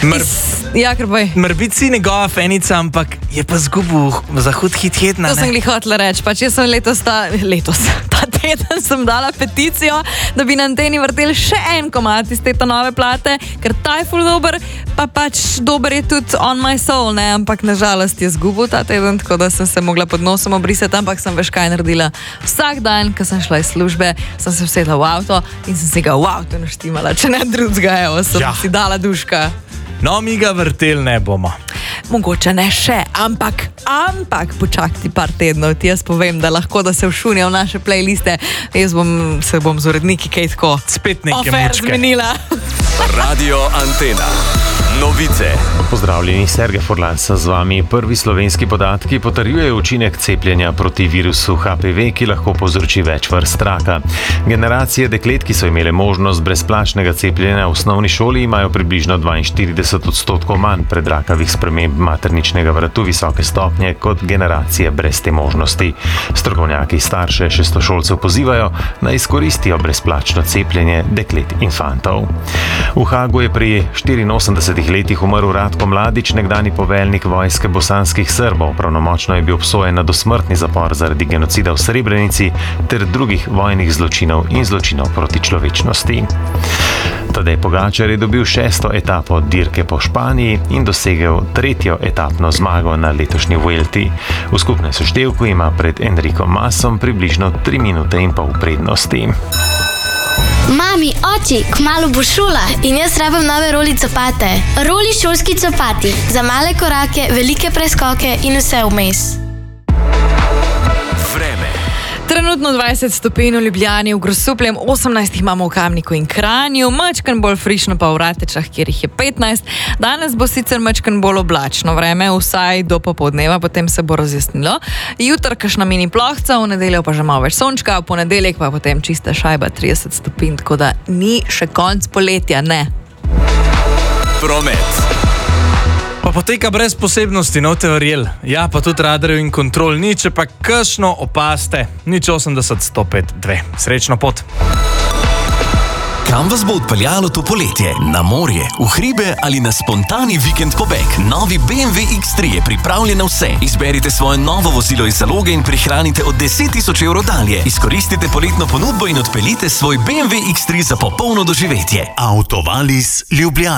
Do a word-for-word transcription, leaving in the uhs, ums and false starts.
Mar, ja, ker boj. Morbiti si njegova fenica, ampak je pa zgubil za hud hit hitna. To sem glih hotela reči. Pač jaz sem letos, ta, letos, ta teden sem dala peticijo, da bi na anteni vrteli še en komad iz te nove plate, ker ta je ful dober, pa pač dober je tudi On My Soul, ne, ampak nažalost je zgubil ta teden, tako da sem se mogla pod nosom obrisati, ampak sem veš kaj naredila. Vsak dan, ko sem šla iz službe, sem se usedla v avto in sem si ga v avto naštimala, če ne drugega, evo, sem ja. si dala duška. No, mi ga vrteli ne bomo. Mogoče ne še, ampak, ampak počakati par tednov, ti jaz povem, da lahko, da se všunijo v naše playliste, jaz bom, se bom z uredniki kaj tako spet neke ofer mučke zmenila. Radio Antena. Novice. Pozdravljeni, Sergej Forlanc z vami. Prvi slovenski podatki potrjujejo učinek cepljenja proti virusu H P V, ki lahko povzroči več vrst raka. Generacije deklet, ki so imele možnost brezplačnega cepljenja v osnovni šoli, imajo približno dvainštirideset odstotkov manj predrakavih sprememb materničnega vratu visoke stopnje kot generacije brez te možnosti. Strokovnjaki starše šestošolcev pozivajo, da izkoristijo brezplačno cepljenje deklet infantov. V Hagu je pri štiriinosemdesetih letih umrl Ratko Mladić, nekdani poveljnik vojske bosanskih Srbov. Pravnomočno je bil obsojen na dosmrtni zapor zaradi genocida v Srebrenici ter drugih vojnih zločinov in zločinov proti človečnosti. Tadej Pogačar je dobil šesto etapo dirke po Španiji in dosegel tretjo etapno zmago na letošnji Vuelti. V skupnem seštevku ima pred Enricom Masom približno tri minute in pol prednosti. Mami, oči, kmalu bo šola in jaz rabim nove roli copate. Roli šolski copati. Za male korake, velike preskoke in vse vmes. Vreme. Trenutno dvajset stopinj v Ljubljani, v Grosupljem, osemnajst imamo v Kamniku in Kranju, mačken bolj frišno pa v Ratečah, kjer jih je petnajst. Danes bo sicer mačken bolj oblačno vreme, vsaj do popoldneva, potem se bo razjasnilo. Jutr kakšna mini plohca, v nedeljo pa že malo več sončka, v ponedeljek pa potem čista šajba trideset stopinj, tako da ni še konc poletja, ne. Promet. Pa poteka brez posebnosti, no te verjel. Ja, pa tudi radarjev in kontrol ni, če pa kakšno opaste. Nič osemdeset sto pet dve. Srečno pot. Kam vas bo odpeljalo to poletje? Na morje, v hribe ali na spontani vikend pobeg? Novi B M W X tri je pripravljen na vse. Izberite svoje novo vozilo iz zaloge in prihranite od deset tisoč evrov dalje. Izkoristite poletno ponudbo in odpeljite svoj B M W X tri za popolno doživetje. Autovalis Ljubljana.